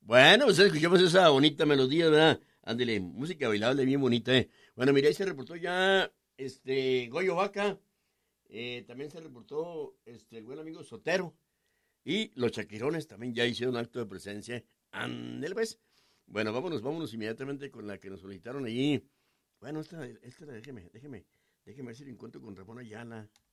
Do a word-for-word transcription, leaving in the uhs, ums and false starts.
Bueno, pues escuchamos esa bonita melodía, ¿verdad? Ándele, música bailable bien bonita, ¿eh? Bueno, mira, ahí se reportó ya este Goyo Vaca, eh, también se reportó este el buen amigo Sotero, y los Chaquirones también ya hicieron acto de presencia. Ándele, pues. Bueno, vámonos, vámonos inmediatamente con la que nos solicitaron allí. Bueno, esta, esta, déjeme, déjeme, déjeme ver si lo encuentro con Ramón Ayala.